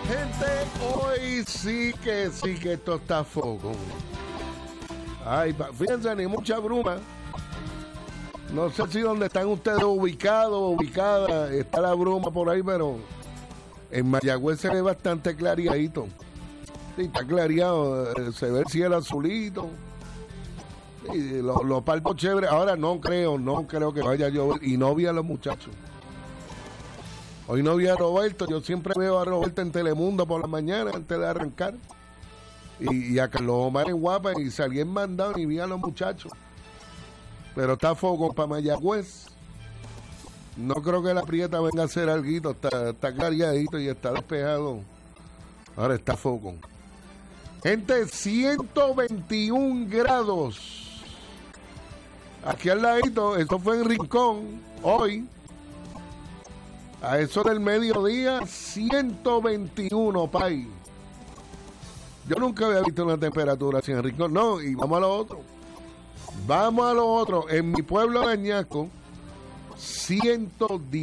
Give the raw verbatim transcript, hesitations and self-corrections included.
Gente, hoy sí que sí que esto está foco. Ay, fíjense, ni mucha bruma. No sé si donde están ustedes ubicados, ubicadas, está la bruma por ahí, pero en Mayagüez se ve bastante clareadito. Sí, está clareado, se ve el cielo azulito. Sí, los, los palpos chéveres. Ahora no creo, no creo que vaya a llover. Y no vi a los muchachos. Hoy no vi a Roberto, yo siempre veo a Roberto en Telemundo por la mañana antes de arrancar. Y, y a Carlos Omar en Guapa y salí en mandado y vi a los muchachos. Pero está foco para Mayagüez. No creo que la Prieta venga a hacer algo, está, está clareadito y está despejado. Ahora está foco. Gente, ciento veintiún grados. Aquí al ladito, esto fue en Rincón, hoy. A eso del mediodía, ciento veintiuno, pay. Yo nunca había visto una temperatura así en Rincón. No, y vamos a lo otro. Vamos a lo otro. En mi pueblo de Añasco, ciento diez.